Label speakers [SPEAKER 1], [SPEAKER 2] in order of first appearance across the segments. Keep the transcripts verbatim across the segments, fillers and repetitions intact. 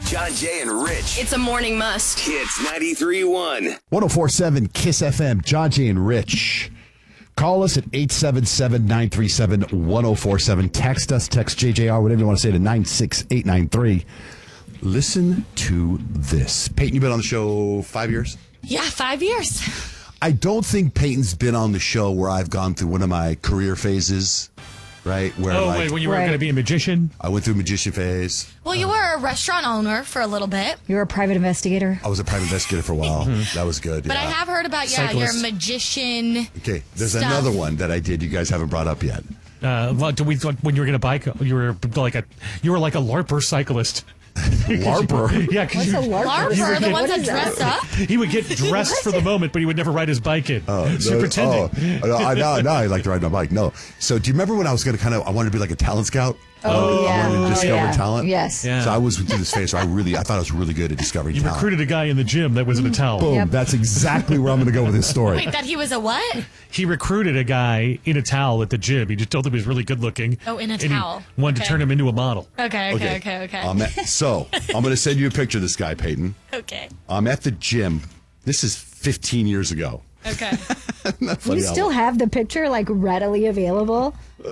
[SPEAKER 1] John, Jay, and Rich.
[SPEAKER 2] It's a morning must.
[SPEAKER 1] Hits ninety-three point one.
[SPEAKER 3] ten forty-seven Kiss F M, John, Jay, and Rich. Call us at eight seven seven, nine three seven, one zero four seven. Text us, text J J R, whatever you want to say, to nine six eight nine three. Listen to this. Peyton, you've been on the show five years?
[SPEAKER 4] Yeah, five years.
[SPEAKER 3] I don't think Peyton's been on the show where I've gone through one of my career phases, right? Where
[SPEAKER 5] oh,
[SPEAKER 3] like,
[SPEAKER 5] wait, when you were
[SPEAKER 6] Right.
[SPEAKER 5] going to be a magician?
[SPEAKER 3] I went through a magician phase.
[SPEAKER 4] Well, you were a restaurant owner for a little bit.
[SPEAKER 6] You're a private investigator.
[SPEAKER 3] I was a private investigator for a while. That was good.
[SPEAKER 4] But
[SPEAKER 3] yeah.
[SPEAKER 4] I have heard about, yeah,
[SPEAKER 5] Cyclist.
[SPEAKER 4] your magician.
[SPEAKER 3] Okay, there's
[SPEAKER 4] stuff.
[SPEAKER 3] another one that I did you guys haven't brought up yet.
[SPEAKER 5] Uh, well, do we, when you were going to bike, you were like a you were like a LARPer cyclist.
[SPEAKER 3] LARPer?
[SPEAKER 5] Yeah, because
[SPEAKER 6] What's a LARPer?
[SPEAKER 4] LARPer, the
[SPEAKER 5] get-
[SPEAKER 4] ones
[SPEAKER 6] What
[SPEAKER 4] that
[SPEAKER 6] is that?
[SPEAKER 4] dress up.
[SPEAKER 5] he would get dressed for the moment, but he would never ride his bike in. Oh, so pretending.
[SPEAKER 3] Oh, I, now, now I like to ride my bike. No. So do you remember when I was going to kind of, I wanted to be like a talent scout?
[SPEAKER 6] Oh,
[SPEAKER 3] I
[SPEAKER 6] yeah.
[SPEAKER 3] wanted to
[SPEAKER 6] Oh,
[SPEAKER 3] discover
[SPEAKER 6] yeah.
[SPEAKER 3] talent.
[SPEAKER 6] Yes.
[SPEAKER 5] Yeah.
[SPEAKER 3] So I was through this phase where I really, I thought I was really good at discovering
[SPEAKER 5] You
[SPEAKER 3] talent.
[SPEAKER 5] recruited a guy in the gym that was in a towel.
[SPEAKER 3] Boom.
[SPEAKER 6] Yep.
[SPEAKER 3] That's exactly where I'm going to go with this story.
[SPEAKER 4] Wait, that he was a what?
[SPEAKER 5] He recruited a guy in a towel at the gym. He just told him he was really good looking.
[SPEAKER 4] Oh, in a
[SPEAKER 5] and he
[SPEAKER 4] towel.
[SPEAKER 5] wanted
[SPEAKER 4] Okay.
[SPEAKER 5] to turn him into a model.
[SPEAKER 4] Okay, okay, okay, okay.
[SPEAKER 3] I'm at, so I'm going to send you a picture of this guy, Peyton.
[SPEAKER 4] okay,
[SPEAKER 3] I'm at the gym. This is fifteen years ago.
[SPEAKER 4] okay.
[SPEAKER 3] Isn't that funny
[SPEAKER 6] You
[SPEAKER 3] how-
[SPEAKER 6] still have the picture like readily available?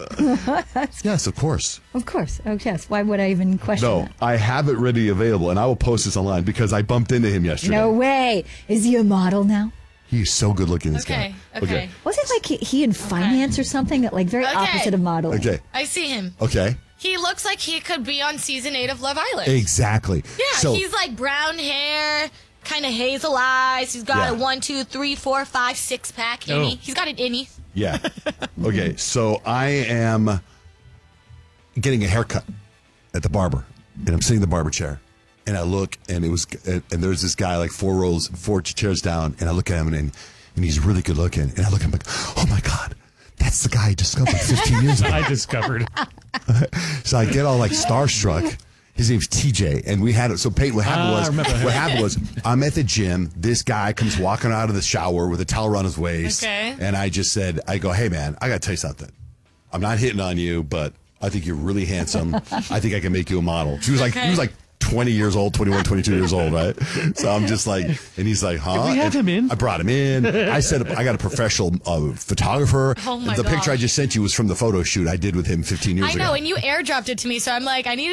[SPEAKER 3] Yes, of course.
[SPEAKER 6] Of course. Oh, yes. Why would I even question
[SPEAKER 3] No,
[SPEAKER 6] that?
[SPEAKER 3] I have it ready available, and I will post this online because I bumped into him yesterday.
[SPEAKER 6] No way. Is he a model now?
[SPEAKER 3] He's so good looking, this
[SPEAKER 4] Okay,
[SPEAKER 3] guy.
[SPEAKER 4] okay.
[SPEAKER 6] Was it like he, he in finance or something? That like very
[SPEAKER 4] Okay.
[SPEAKER 6] opposite of modeling.
[SPEAKER 3] Okay.
[SPEAKER 4] I see him.
[SPEAKER 3] Okay.
[SPEAKER 4] He looks like he could be on season eight of Love Island.
[SPEAKER 3] Exactly.
[SPEAKER 4] Yeah,
[SPEAKER 3] So,
[SPEAKER 4] he's like brown hair, kind of hazel eyes. He's got
[SPEAKER 3] Yeah.
[SPEAKER 4] a one, two, three, four, five, six pack innie.
[SPEAKER 5] Oh.
[SPEAKER 4] He's got an innie.
[SPEAKER 3] yeah. Okay. So I am getting a haircut at the barber, and I'm sitting in the barber chair, and I look, and it was, and, and there's this guy like four rows, four chairs down, and I look at him, and and he's really good looking, and I look at him like, oh my god, that's the guy I discovered fifteen years ago.
[SPEAKER 5] I discovered.
[SPEAKER 3] So I get all like starstruck. His name's T J, and we had it. So Peyton, what happened
[SPEAKER 5] Ah, I
[SPEAKER 3] was,
[SPEAKER 5] remember him.
[SPEAKER 3] what happened was, I'm at the gym. This guy comes walking out of the shower with a towel around his waist,
[SPEAKER 4] Okay.
[SPEAKER 3] and I just said, I go, hey man, I got to tell you something. I'm not hitting on you, but I think you're really handsome. I think I can make you a model. She was like,
[SPEAKER 4] Okay.
[SPEAKER 3] he was like twenty years old, twenty-one, twenty-two years old, right? So I'm just like, and he's like, huh?
[SPEAKER 5] Did we have
[SPEAKER 3] And
[SPEAKER 5] him in?
[SPEAKER 3] I brought him in. I said, I got a professional uh, photographer.
[SPEAKER 4] Oh, my
[SPEAKER 3] the picture I
[SPEAKER 4] gosh.
[SPEAKER 3] just sent you was from the photo shoot I did with him fifteen years
[SPEAKER 4] I
[SPEAKER 3] ago.
[SPEAKER 4] know, and you airdropped it to me, so I'm like, I need